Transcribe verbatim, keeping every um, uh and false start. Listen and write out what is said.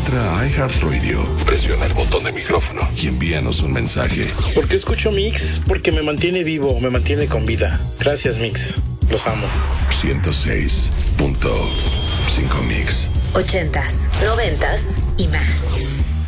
Entra a iHeartRadio, presiona el botón de micrófono y envíanos un mensaje. ¿Por qué escucho Mix? Porque me mantiene vivo, me mantiene con vida. Gracias, Mix. Los amo. ciento seis punto cinco Mix. Ochentas, noventas y más.